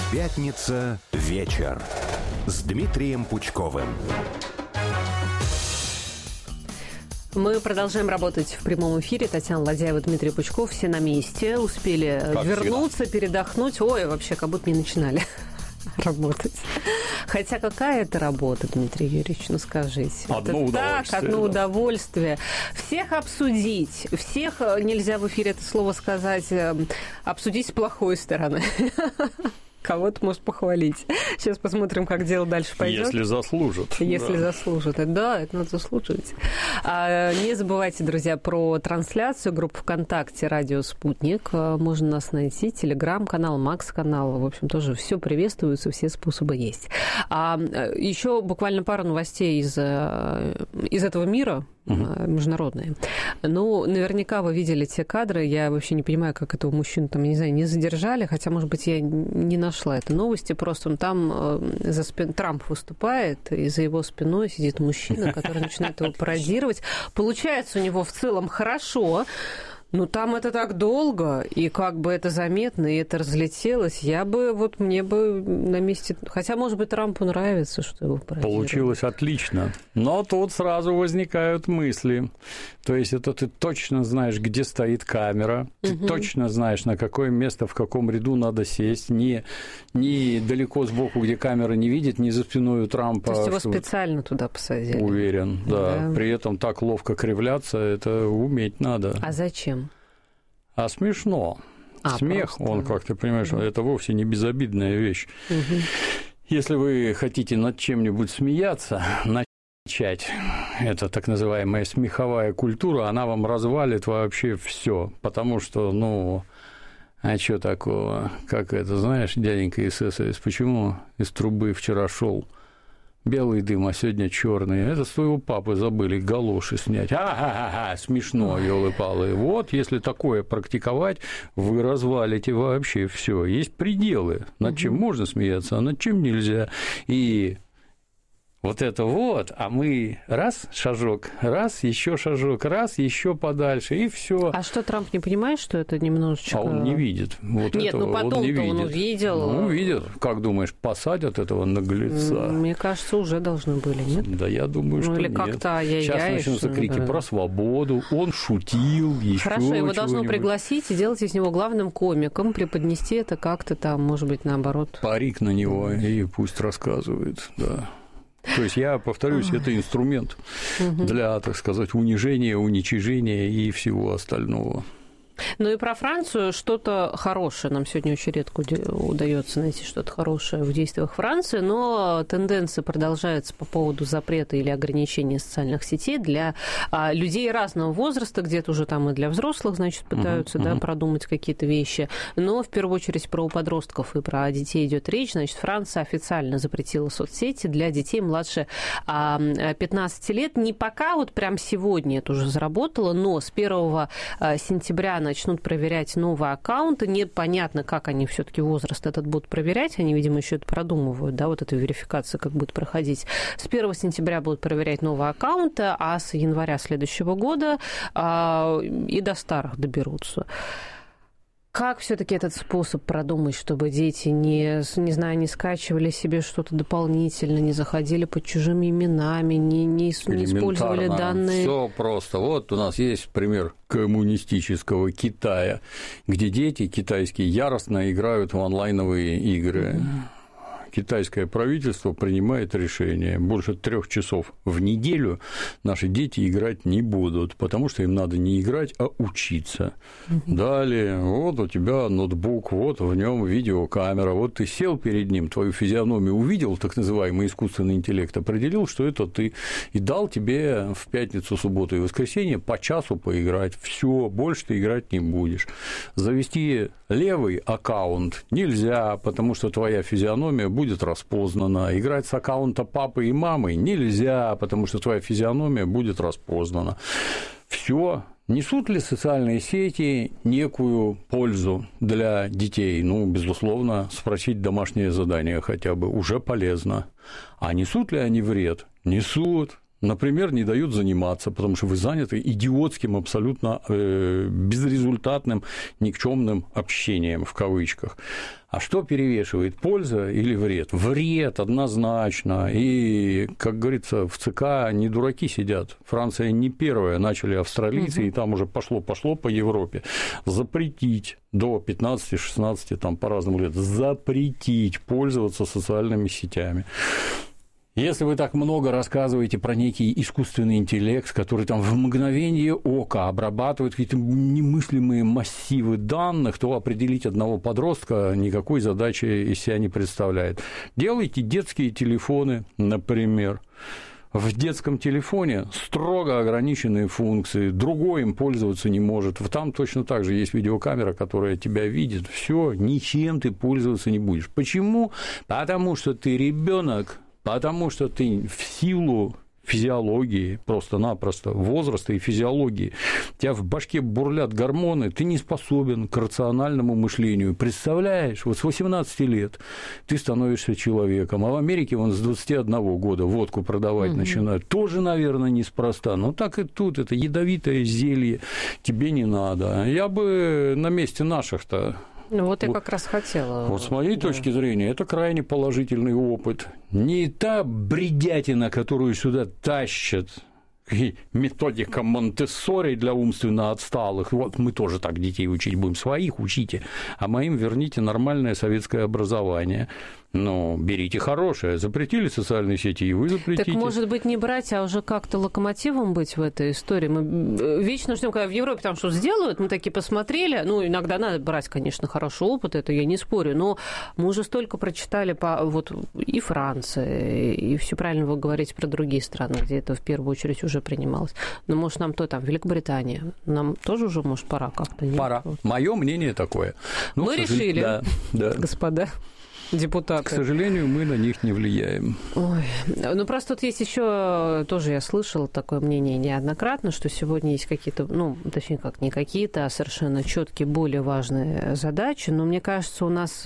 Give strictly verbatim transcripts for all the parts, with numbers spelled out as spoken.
Пятница вечер с Дмитрием Пучковым. Мы продолжаем работать в прямом эфире. Татьяна Ладяева, Дмитрий Пучков. Все на месте. Успели как вернуться, всегда. Передохнуть. Ой, вообще, как будто не начинали работать. Хотя какая это работа, Дмитрий Юрьевич, ну скажите. Одно это удовольствие. Так, одно да. удовольствие. Всех обсудить. Всех, нельзя в эфире это слово сказать, обсудить с плохой стороны. Кого-то может похвалить. Сейчас посмотрим, как дело дальше пойдет. Если заслужат. Если да. заслужат. Да, это надо заслуживать. А, не забывайте, друзья, про трансляцию группы ВКонтакте «Радио Спутник». Можно нас найти. Телеграм-канал, Макс-канал. В общем, тоже все приветствуется, все способы есть. А еще буквально пару новостей из, из этого мира. Uh-huh. Международные. Ну, наверняка вы видели те кадры. Я вообще не понимаю, как этого мужчину там, я не знаю, не задержали, хотя, может быть, я не нашла этой новости. Просто он там за спин... Трамп выступает, и за его спиной сидит мужчина, который начинает его пародировать. Получается у него в целом хорошо. Ну, там это так долго, и как бы это заметно, и это разлетелось. Я бы, вот мне бы на месте... Хотя, может быть, Трампу нравится, что его пародируют. Получилось отлично. Но тут сразу возникают мысли. То есть это ты точно знаешь, где стоит камера, ты угу. точно знаешь, на какое место, в каком ряду надо сесть, не, не далеко сбоку, где камера не видит, не за спиной у Трампа. То есть его что... специально туда посадили? Уверен, да. да. При этом так ловко кривляться, это уметь надо. А зачем? А смешно. А, Смех, просто... он, как ты понимаешь, угу. это вовсе не безобидная вещь. Угу. Если вы хотите над чем-нибудь смеяться, начать, это так называемая смеховая культура, она вам развалит вообще все, потому что, ну, а что такого, как это, знаешь, дяденька из СС, почему из трубы вчера шел белый дым, а сегодня черный. Это с твоего папы забыли галоши снять. А-ха-ха-ха, смешно, ёлы-палы. Вот, если такое практиковать, вы развалите вообще все. Есть пределы, над чем можно смеяться, а над чем нельзя. И вот это вот, а мы раз шажок, раз еще шажок, раз еще подальше, и все. А что, Трамп не понимает, что это немножечко... А он не видит. Вот Нет, этого ну потом-то он, не он видит. увидел. Ну, увидит. Как думаешь, посадят этого наглеца? Мне кажется, уже должны были, нет? Да, я думаю, что ну, или нет. как-то ай-яй-яй. Сейчас начнутся крики да. про свободу, он шутил, еще Хорошо, его должно чего-нибудь. Пригласить и делать из него главным комиком, преподнести это как-то там, может быть, наоборот. Парик на него, и пусть рассказывает, да. То есть, я повторюсь, это инструмент для, так сказать, унижения, уничижения и всего остального. Ну и про Францию что-то хорошее. Нам сегодня очень редко удается найти что-то хорошее в действиях Франции, но тенденции продолжаются по поводу запрета или ограничения социальных сетей для людей разного возраста, где-то уже там и для взрослых, значит, пытаются uh-huh, да, uh-huh. продумать какие-то вещи. Но в первую очередь про подростков и про детей идет речь. Значит, Франция официально запретила соцсети для детей младше пятнадцати лет. Не пока, вот прям сегодня это уже заработало, но с первого сентября начнут проверять новые аккаунты. Непонятно, как они все-таки возраст этот будут проверять. Они, видимо, еще это продумывают, да, вот эта верификация как будет проходить. С первого сентября будут проверять новые аккаунты, а с января следующего года а, и до старых доберутся. Как все-таки этот способ продумать, чтобы дети не, не знаю, не скачивали себе что-то дополнительно, не заходили под чужими именами, не, не, не использовали данные? Все просто. Вот у нас есть пример коммунистического Китая, где дети китайские яростно играют в онлайновые игры. Китайское правительство принимает решение: больше трех часов в неделю наши дети играть не будут, потому что им надо не играть, а учиться. Угу. Далее, вот у тебя ноутбук, вот в нем видеокамера, вот ты сел перед ним, твою физиономию увидел, так называемый искусственный интеллект, определил, что это ты, и дал тебе в пятницу, субботу и воскресенье по часу поиграть. Все, больше ты играть не будешь. Завести левый аккаунт нельзя, потому что твоя физиономия будет распознана. Играть с аккаунта папы и мамы нельзя, потому что твоя физиономия будет распознана. Все. Несут ли социальные сети некую пользу для детей? Ну, безусловно, спросить домашнее задание хотя бы уже полезно. А несут ли они вред? Несут. например, не дают заниматься, потому что вы заняты идиотским, абсолютно э, безрезультатным, никчемным общением, в кавычках. А что перевешивает, польза или вред? Вред однозначно. И, как говорится, в ЦК не дураки сидят. Франция не первая, начали австралийцы, угу. и там уже пошло-пошло по Европе. Запретить до пятнадцати-шестнадцати, там по-разному лет, запретить пользоваться социальными сетями. Если вы так много рассказываете про некий искусственный интеллект, который там в мгновение ока обрабатывает какие-то немыслимые массивы данных, то определить одного подростка никакой задачи из себя не представляет. Делайте детские телефоны, например. В детском телефоне строго ограниченные функции, другой им пользоваться не может. Там точно так же есть видеокамера, которая тебя видит. Все, ничем ты пользоваться не будешь. Почему? Потому что ты ребенок. Потому что ты в силу физиологии, просто-напросто, возраста и физиологии, у тебя в башке бурлят гормоны, ты не способен к рациональному мышлению. Представляешь, вот с восемнадцати лет ты становишься человеком, а в Америке вон с двадцати одного года водку продавать угу. начинают. Тоже, наверное, неспроста. Но так и тут, это ядовитое зелье, тебе не надо. Я бы на месте наших-то... Ну, вот я вот, как раз хотела. Вот с моей да. точки зрения, это крайне положительный опыт. Не та бредятина, которую сюда тащат, методика Монтессори для умственно отсталых. Вот мы тоже так детей учить будем. Своих учите, а моим верните нормальное советское образование. Ну, берите хорошее. Запретили социальные сети, и вы запретите. Так, может быть, не брать, а уже как-то локомотивом быть в этой истории. Мы вечно ждем, когда в Европе там что сделают, мы такие посмотрели. Ну, иногда надо брать, конечно, хороший опыт, это я не спорю, но мы уже столько прочитали по вот и Франции, и все правильно вы говорите про другие страны, где это в первую очередь уже принималось. Но, может, нам то там, Великобритания, нам тоже уже, может, пора как-то? Нет? Пора. Мое мнение такое. Ну, мы решили, да, да. господа депутаты. К сожалению, мы на них не влияем. Ой. Ну, просто тут есть еще, тоже я слышала такое мнение неоднократно, что сегодня есть какие-то, ну, точнее, как не какие-то, а совершенно четкие, более важные задачи. Но мне кажется, у нас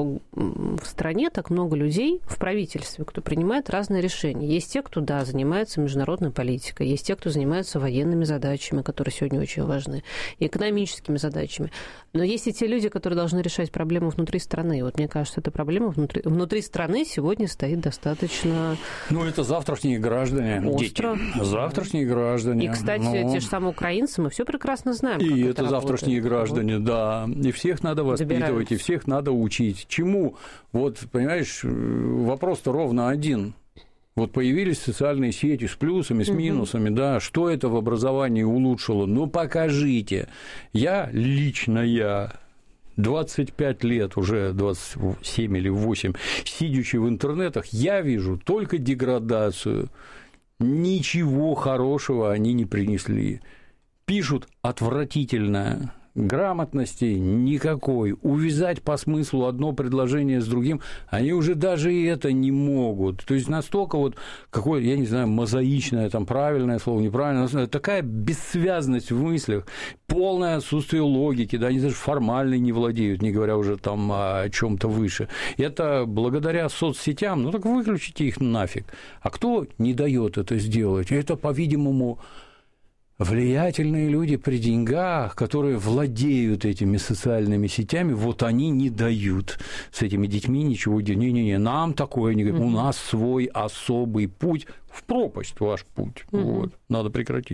в стране так много людей в правительстве, кто принимает разные решения. Есть те, кто, да, занимается международной политикой, есть те, кто занимается военными задачами, которые сегодня очень важны, и экономическими задачами. Но есть и те люди, которые должны решать проблемы внутри страны. И вот мне кажется, эта проблема внутри, внутри страны сегодня стоит достаточно... Ну, это завтрашние граждане. Остро. Дети. Завтрашние граждане. И, кстати, ну... те же самые украинцы, мы все прекрасно знаем. И как это, это завтрашние граждане, да. И всех надо воспитывать, Добираются. И всех надо учить. Чему? Вот, понимаешь, вопрос-то ровно один. Вот появились социальные сети с плюсами, с минусами, угу. да, что это в образовании улучшило? Ну, покажите. Я, лично я, двадцать пять лет, уже двадцать семь или восемь, сидячи в интернетах, я вижу только деградацию. Ничего хорошего они не принесли. Пишут отвратительно. Грамотности никакой, увязать по смыслу одно предложение с другим, они уже даже и это не могут. То есть настолько вот какое, я не знаю, мозаичное, там правильное слово, неправильное, такая бессвязность в мыслях, полное отсутствие логики, да, они даже формально не владеют, не говоря уже там о чем-то выше. Это благодаря соцсетям, ну так выключите их нафиг. А кто не дает это сделать? Это, по-видимому, влиятельные люди при деньгах, которые владеют этими социальными сетями, вот они не дают с этими детьми ничего делать. Не-не-не, нам такое не говорят, у нас свой особый путь, в пропасть ваш путь. Угу. Вот. Надо прекратить.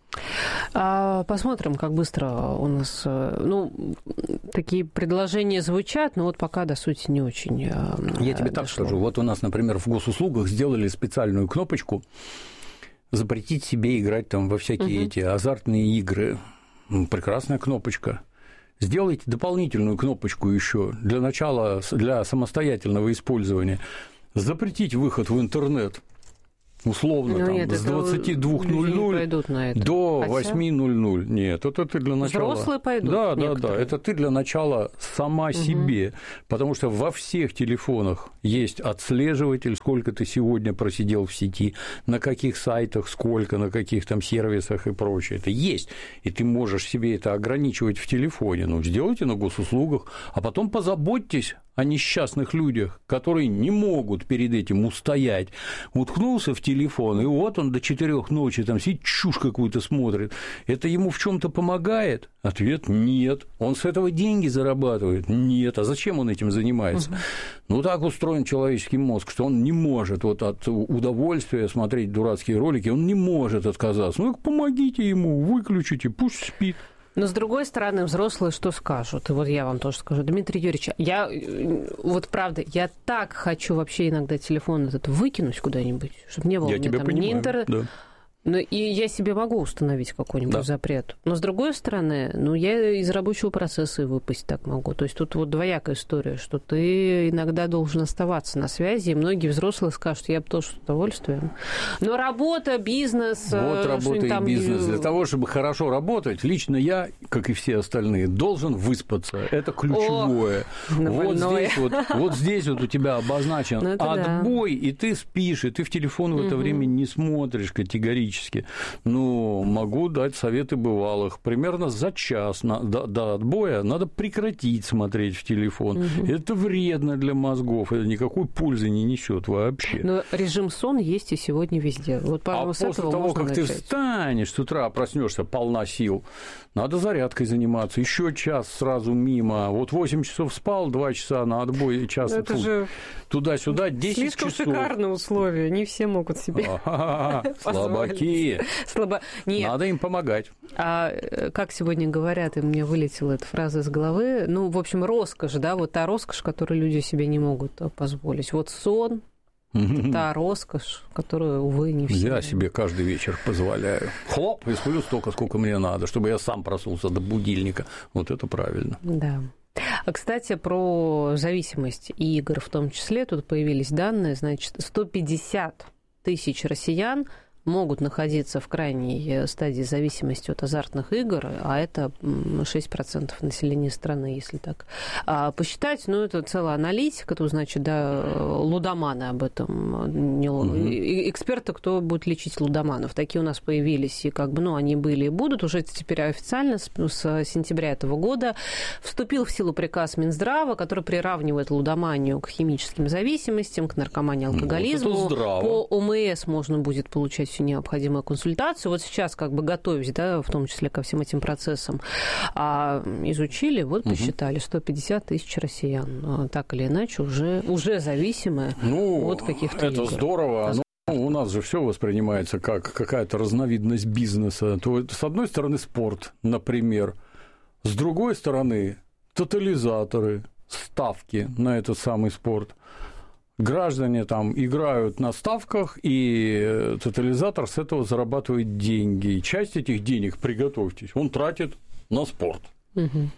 Посмотрим, как быстро у нас... Ну, такие предложения звучат, но вот пока до сути не очень. Я тебе дошло. Так скажу. Вот у нас, например, в госуслугах сделали специальную кнопочку запретить себе играть там во всякие uh-huh. эти азартные игры. Прекрасная кнопочка. Сделайте дополнительную кнопочку еще для начала, для самостоятельного использования. Запретить выход в интернет. Условно, ну, там, нет, с двадцати двух ноль-ноль до Хотя... восьми ноль-ноль. Нет, это ты для начала... Взрослые пойдут. Да, да, да. Это ты для начала сама угу. себе. Потому что во всех телефонах есть отслеживатель, сколько ты сегодня просидел в сети, на каких сайтах, сколько, на каких там сервисах и прочее. Это есть. И ты можешь себе это ограничивать в телефоне. Ну, сделайте на госуслугах, а потом позаботьтесь о несчастных людях, которые не могут перед этим устоять. Уткнулся в телефон, и вот он до четырёх ночи там сидит, чушь какую-то смотрит. Это ему в чем-то помогает? Ответ – нет. Он с этого деньги зарабатывает? Нет. А зачем он этим занимается? Угу. Ну, так устроен человеческий мозг, что он не может вот от удовольствия смотреть дурацкие ролики, он не может отказаться. Ну, помогите ему, выключите, пусть спит. Но, с другой стороны, взрослые что скажут? И вот я вам тоже скажу. Дмитрий Юрьевич, я, вот правда, я так хочу вообще иногда телефон этот выкинуть куда-нибудь, чтобы не было я у меня тебя там понимаю, ни интернета. Да. Ну, и я себе могу установить какой-нибудь да. запрет. Но, с другой стороны, ну, я из рабочего процесса и выпасть так могу. То есть тут вот двоякая история, что ты иногда должен оставаться на связи, и многие взрослые скажут, я бы тоже с удовольствием. Но работа, бизнес... Вот работа и там... бизнес. Для того, чтобы хорошо работать, лично я, как и все остальные, должен выспаться. Это ключевое. О, вот, здесь вот, вот здесь вот у тебя обозначен ну, отбой, да. и ты спишь, и ты в телефон в это угу. время не смотришь категорически. Ну, могу дать советы бывалых. Примерно за час на, до, до отбоя надо прекратить смотреть в телефон. Угу. Это вредно для мозгов, это никакой пользы не несет вообще. Но режим сон есть и сегодня везде. Вот, а после того, как начать. Ты встанешь с утра, проснешься полна сил, надо зарядкой заниматься. Еще час сразу мимо. Вот восемь часов спал, два часа на отбой, и час это же туда-сюда, десять слишком часов. Слишком шикарные условия, не все могут себе слабаки. Слабо... Надо им помогать. А как сегодня говорят, и мне вылетела эта фраза из головы, ну, в общем, роскошь, да, вот та роскошь, которую люди себе не могут позволить. Вот сон, это та роскошь, которую, увы, не все. Я себе каждый вечер позволяю. Хлоп, и сплю столько, сколько мне надо, чтобы я сам проснулся до будильника. Вот это правильно. Да. А, кстати, про зависимость игр в том числе, тут появились данные, значит, сто пятьдесят тысяч россиян могут находиться в крайней стадии зависимости от азартных игр, а это шесть процентов населения страны, если так а посчитать. Ну, это целая аналитика, тут, значит, да, лудоманы об этом, не, угу. эксперты, кто будет лечить лудоманов. Такие у нас появились, и как бы, ну, они были и будут. Уже теперь официально с, с сентября этого года вступил в силу приказ Минздрава, который приравнивает лудоманию к химическим зависимостям, к наркомании, алкоголизму. Вот это здраво. По ОМС можно будет получать всю необходимую консультацию. Вот сейчас, как бы готовясь, да, в том числе ко всем этим процессам, а, изучили, вот посчитали, сто пятьдесят тысяч россиян, так или иначе, уже, уже зависимы ну, от каких-то это игр. Здорово. Ну, у нас же все воспринимается как какая-то разновидность бизнеса. То, с одной стороны, спорт, например. С другой стороны, тотализаторы, ставки на этот самый спорт. Граждане там играют на ставках, и тотализатор с этого зарабатывает деньги. И часть этих денег, приготовьтесь, он тратит на спорт. Угу.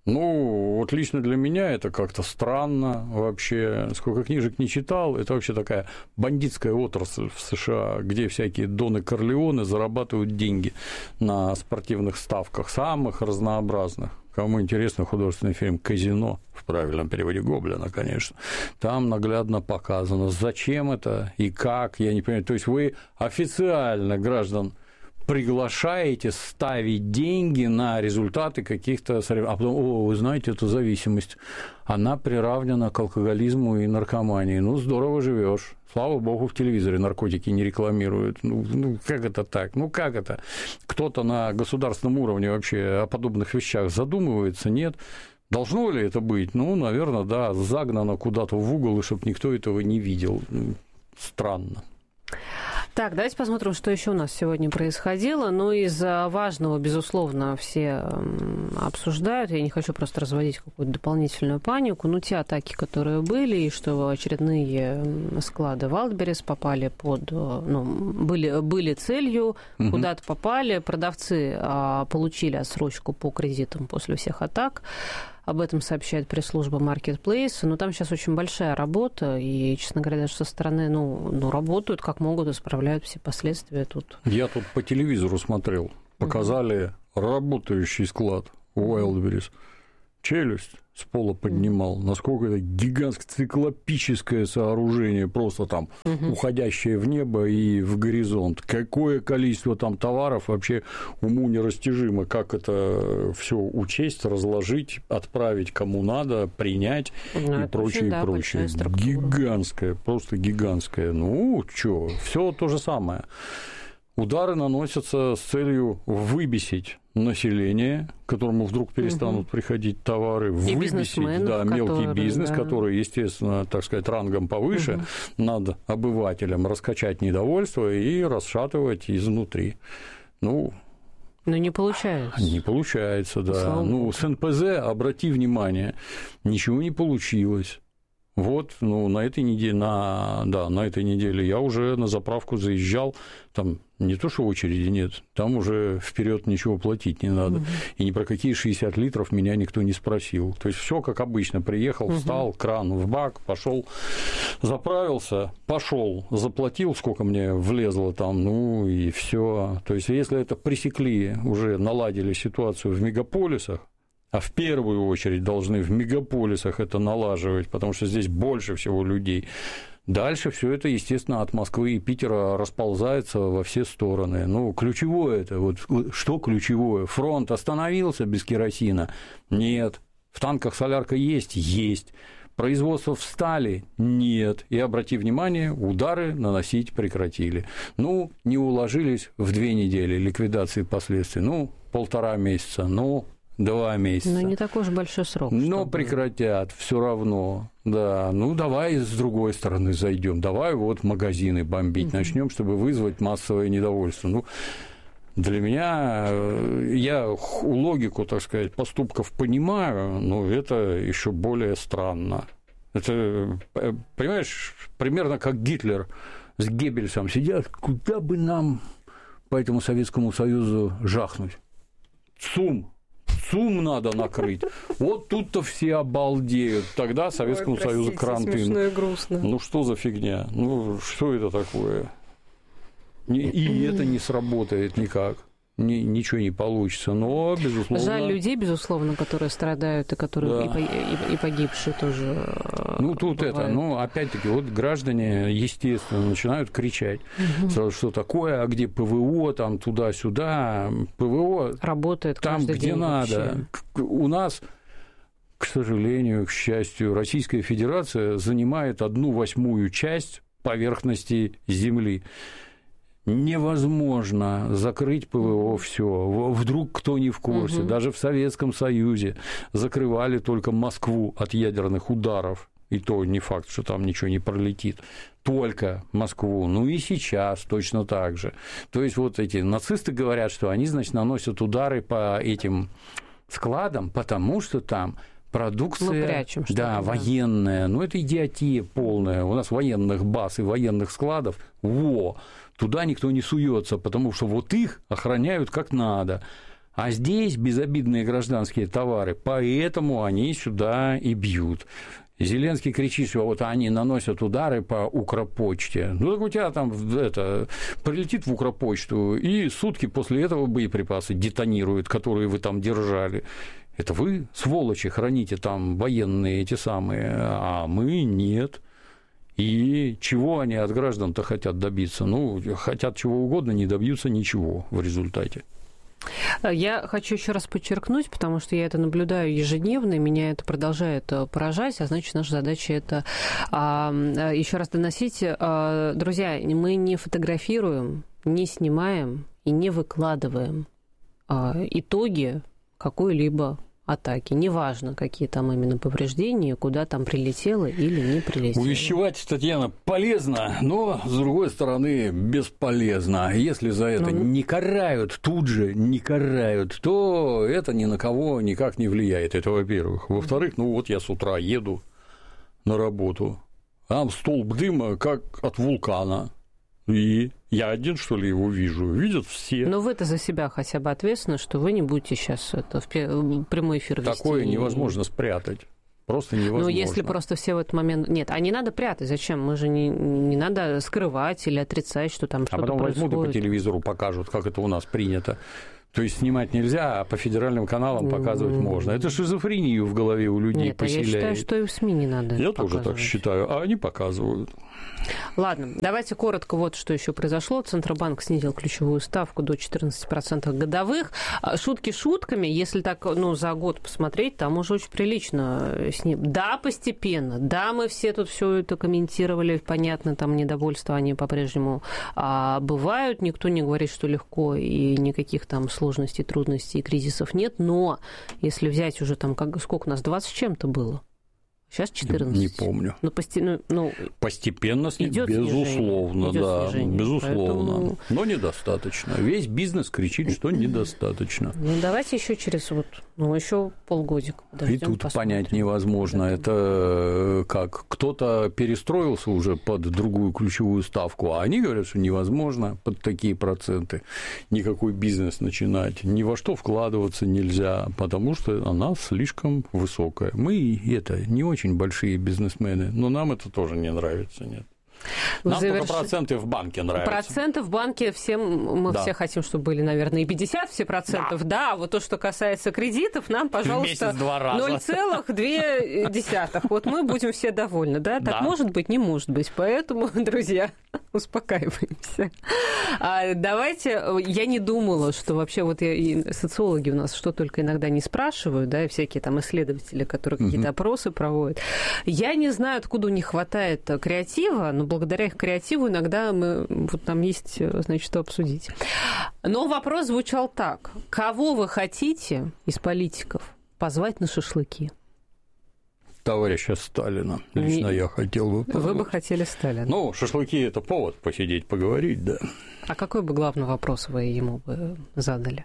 Ну, вот лично для меня это как-то странно вообще. Сколько книжек не читал, это вообще такая бандитская отрасль в США, где всякие Доны Корлеоне зарабатывают деньги на спортивных ставках, самых разнообразных. Кому интересно художественный фильм «Казино», в правильном переводе Гоблина, конечно, там наглядно показано, зачем это и как, я не понимаю. То есть вы официально граждан приглашаете ставить деньги на результаты каких-то соревнований. А потом, о, вы знаете, это зависимость, она приравнена к алкоголизму и наркомании. Ну, здорово живешь. Слава богу, в телевизоре наркотики не рекламируют. Ну, ну, как это так? Ну, как это? Кто-то на государственном уровне вообще о подобных вещах задумывается? Нет. Должно ли это быть? Ну, наверное, да, загнано куда-то в угол, и чтобы никто этого не видел. Странно. Так, давайте посмотрим, что еще у нас сегодня происходило. Ну, из важного, безусловно, все обсуждают. Я не хочу просто разводить какую-то дополнительную панику. Ну, те атаки, которые были, и что очередные склады Wildberries попали под... Ну, были, были целью, угу. куда-то попали. Продавцы а, получили отсрочку по кредитам после всех атак. Об этом сообщает пресс-служба Marketplace. Но там сейчас очень большая работа, и, честно говоря, даже со стороны, ну, ну работают как могут, исправляют все последствия тут. Я тут по телевизору смотрел, показали mm-hmm. работающий склад Wildberries. челюсть с пола поднимал, насколько это гигантское циклопическое сооружение, просто там угу. уходящее в небо и в горизонт. Какое количество там товаров вообще уму нерастяжимо, как это все учесть, разложить, отправить кому надо, принять ну, и прочее, очень, да, и прочее. Гигантское, просто гигантское. Ну, что, все то же самое. Удары наносятся с целью выбесить население, к которому вдруг перестанут угу. приходить товары, и выбесить да, мелкий которые, бизнес, да. который, естественно, так сказать, рангом повыше, угу. над обывателем, раскачать недовольство и расшатывать изнутри. Ну, но не получается. Не получается, да. Слава ну, Богу. С эн пэ зэ, обрати внимание, ничего не получилось. Вот, ну, на этой неделе, на, да, на этой неделе я уже на заправку заезжал, там не то, что очереди нет, там уже вперед ничего платить не надо. Угу. И ни про какие шестьдесят литров меня никто не спросил. То есть все как обычно, приехал, встал, угу. кран в бак, пошел, заправился, пошел, заплатил, сколько мне влезло там, ну и все. То есть если это пресекли, уже наладили ситуацию в мегаполисах, а в первую очередь должны в мегаполисах это налаживать, потому что здесь больше всего людей. Дальше все это, естественно, от Москвы и Питера расползается во все стороны. Ну, ключевое это, вот что ключевое? Фронт остановился без керосина? Нет. В танках солярка есть? Есть. Производство в стали? Нет. И, обрати внимание, удары наносить прекратили. Ну, не уложились в две недели ликвидации последствий. Ну, полтора месяца. Ну, Два месяца. Но не такой уж большой срок. Но прекратят все равно. Да, ну давай с другой стороны зайдем. Давай вот магазины бомбить угу. начнем, чтобы вызвать массовое недовольство. Ну, для меня, я логику, так сказать, поступков понимаю, но это еще более странно. Это, понимаешь, примерно как Гитлер с Геббельсом сидят, куда бы нам по этому Советскому Союзу жахнуть? ЦУМ. ЦУМ надо накрыть. Вот тут-то все обалдеют. Тогда Советскому Ой, Союзу кранты. Смешно и грустно. Ну что за фигня? Ну что это такое? И это не сработает никак. Ни, ничего не получится, но, безусловно... Жаль людей, безусловно, которые страдают, и которые да. и, и, и погибшие тоже. Ну, тут бывают. Это, ну, опять-таки, вот граждане, естественно, начинают кричать, угу. сразу, что такое, а где ПВО, там, туда-сюда, ПВО... Работает там, каждый где день надо. Вообще. У нас, к сожалению, к счастью, Российская Федерация занимает одну восьмую часть поверхности Земли. Невозможно закрыть ПВО все. Вдруг кто не в курсе. Угу. Даже в Советском Союзе закрывали только Москву от ядерных ударов. И то не факт, что там ничего не пролетит. Только Москву. Ну и сейчас точно так же. То есть вот эти нацисты говорят, что они, значит, наносят удары по этим складам, потому что там продукция, прячем, да, да, военная. Ну, это идиотия полная. У нас военных баз и военных складов. Во! Туда никто не суется, потому что вот их охраняют как надо. А здесь безобидные гражданские товары, поэтому они сюда и бьют. Зеленский кричит, что вот они наносят удары по Укрпочте. Ну, так у тебя там это, прилетит в Укрпочту, и сутки после этого боеприпасы детонируют, которые вы там держали. Это вы, сволочи, храните там военные эти самые, а мы нет. И чего они от граждан-то хотят добиться? Ну, хотят чего угодно, не добьются ничего в результате. Я хочу еще раз подчеркнуть, потому что я это наблюдаю ежедневно, и меня это продолжает поражать, а значит, наша задача это еще раз доносить. Друзья, мы не фотографируем, не снимаем и не выкладываем итоги какой-либо атаки. Неважно, какие там именно повреждения, куда там прилетело или не прилетело. Увещевать, Татьяна, полезно, но, с другой стороны, бесполезно. Если за это ну, не карают, тут же не карают, то это ни на кого никак не влияет. Это, во-первых. Во-вторых, ну вот я с утра еду на работу, там столб дыма, как от вулкана. И я один, что ли, его вижу? Видят все. Но вы-то за себя хотя бы ответственны, что вы не будете сейчас это, в прямой эфир вести. Такое невозможно спрятать. Просто невозможно. Ну, если просто все в этот момент... Нет, а не надо прятать. Зачем? Мы же не, не надо скрывать или отрицать, что там что-то происходит. А потом возьмут и по телевизору покажут, как это у нас принято. То есть снимать нельзя, а по федеральным каналам показывать можно. Это шизофрению в голове у людей Нет, поселяет. Я считаю, что и в СМИ не надо. Я тоже так считаю, а они показывают. Ладно, давайте коротко вот что еще произошло. Центробанк снизил ключевую ставку до четырнадцати процентов годовых. Шутки шутками, если так ну, за год посмотреть, там уже очень прилично с ним. Да, постепенно, да, мы все тут все это комментировали, понятно, там недовольства они по-прежнему а, бывают, никто не говорит, что легко и никаких там сложностей, трудностей и кризисов нет, но если взять уже там, как, сколько у нас, двадцать с чем-то было? Сейчас четырнадцать. Не помню. Но пости... ну, Постепенно снижение, идет безусловно, снижение. да, Идет снижение. безусловно. Поэтому... Но недостаточно. Весь бизнес кричит, что недостаточно. Ну, давайте еще через вот, ну, еще полгодика. И тут посмотрим. Понять невозможно. Это как кто-то перестроился уже под другую ключевую ставку, а они говорят, что невозможно под такие проценты никакой бизнес начинать. Ни во что вкладываться нельзя, потому что она слишком высокая. Мы это не очень очень большие бизнесмены, но нам это тоже не нравится, нет. Нам Заверш... только проценты в банке нравятся. Проценты в банке всем, мы да. все хотим, чтобы были, наверное, и пятьдесят все процентов. Да. да, вот то, что касается кредитов, нам, пожалуйста, ноль целых две десятых. Вот мы будем все довольны, да? Так да. может быть, не может быть. Поэтому, друзья, успокаиваемся. А давайте, я не думала, что вообще вот я, и социологи у нас что только иногда не спрашивают, да, и всякие там исследователи, которые угу. какие-то опросы проводят. Я не знаю, откуда у них хватает креатива, но благодаря их креативу иногда мы, вот там есть, значит, что обсудить. Но вопрос звучал так. Кого вы хотите из политиков позвать на шашлыки? Товарища Сталина. Лично не... я хотел бы позвать. Вы бы хотели Сталина? Ну, шашлыки – это повод посидеть, поговорить, да. А какой бы главный вопрос вы ему бы задали?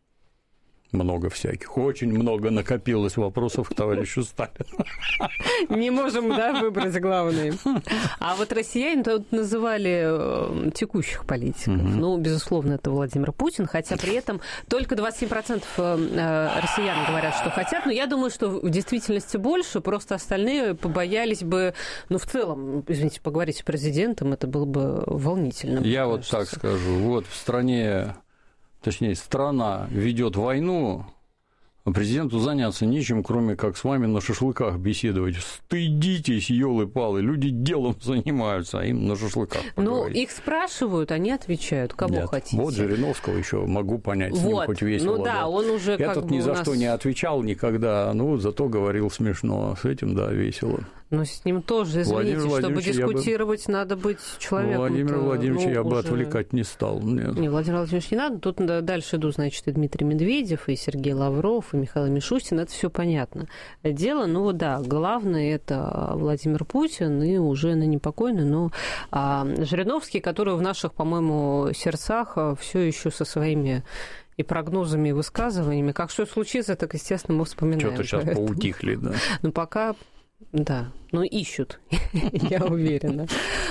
Много всяких. Очень много накопилось вопросов к товарищу Сталину. Не можем, да, выбрать главные. А вот россияне тут называли текущих политиков. Угу. Ну, безусловно, это Владимир Путин, хотя при этом только двадцать семь процентов россиян говорят, что хотят. Но я думаю, что в действительности больше, просто остальные побоялись бы, ну, в целом, извините, поговорить с президентом, это было бы волнительно. Я вот так скажу. Вот в стране... Точнее, страна ведет войну, а президенту заняться нечем, кроме как с вами на шашлыках беседовать. Стыдитесь, ёлы-палы, люди делом занимаются, а им на шашлыках поговорить. Ну, их спрашивают, они отвечают, кого Нет. хотите. Вот Жириновского еще могу понять, вот. с ним хоть весело. Ну да, да. он уже Я как тут бы ни за нас... что не отвечал никогда, ну, зато говорил смешно. С этим, да, весело. Но с ним тоже, извините, чтобы дискутировать, бы... надо быть человеком. Владимир Владимирович, ну, я бы уже... отвлекать не стал. Нет. Не, Владимир Владимирович не надо. Тут дальше идут, значит, и Дмитрий Медведев, и Сергей Лавров, и Михаил Мишустин. Это все понятно. Дело, ну да, главное это Владимир Путин и уже на непокойный, но а, Жириновский, который в наших, по-моему, сердцах все еще со своими и прогнозами, и высказываниями. Как что случится, так, естественно, мы вспоминаем. Что-то сейчас поэтому... поутихли, да. Ну, пока... Да, но ищут, я уверена.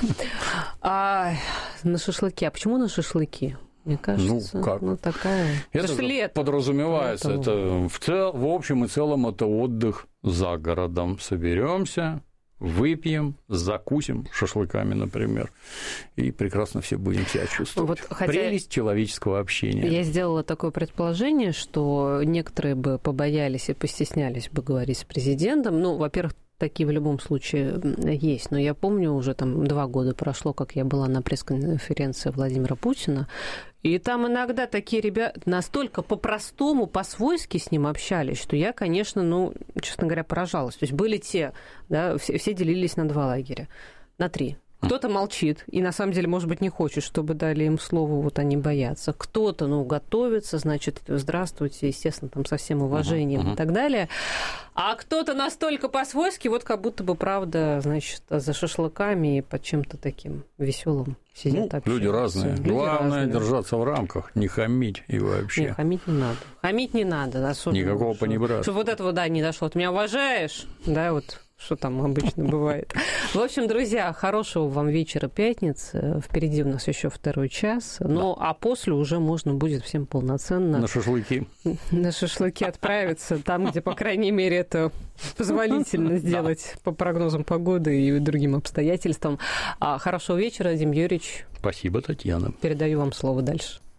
А на шашлыки. А почему на шашлыки? Мне кажется, ну, как? ну такая... Это, это лето. Подразумевается. Это в, цел... в общем и целом это отдых за городом. Соберемся, выпьем, закусим шашлыками, например, и прекрасно все будем себя чувствовать. Вот, хотя прелесть человеческого общения. Я сделала такое предположение, что некоторые бы побоялись и постеснялись бы говорить с президентом. Ну, во-первых, такие в любом случае есть. Но я помню, уже там два года прошло, как я была на пресс-конференции Владимира Путина, и там иногда такие ребята настолько по-простому, по-свойски с ним общались, что я, конечно, ну, честно говоря, поражалась. То есть были те, да, все, все делились на два лагеря, на три. Кто-то молчит и, на самом деле, может быть, не хочет, чтобы дали им слово, вот они боятся. Кто-то, ну, готовится, значит, здравствуйте, естественно, там со всем уважением uh-huh, uh-huh. и так далее. А кто-то настолько по-свойски, вот как будто бы, правда, значит, за шашлыками и под чем-то таким веселым сидят, ну, люди разные. Люди Главное разные. Держаться в рамках, не хамить и вообще. Не, хамить не надо. Хамить не надо. Особенно, никакого понебратства. Чтобы вот этого, да, не дошло. Ты меня уважаешь? Да, вот... Что там обычно бывает. В общем, друзья, хорошего вам вечера пятницы. Впереди у нас еще второй час. Ну, да. А после уже можно будет всем полноценно... На шашлыки. На шашлыки отправиться. Там, где, по крайней мере, это позволительно сделать по прогнозам погоды и другим обстоятельствам. Хорошего вечера, Дим Юрьевич. Спасибо, Татьяна. Передаю вам слово дальше.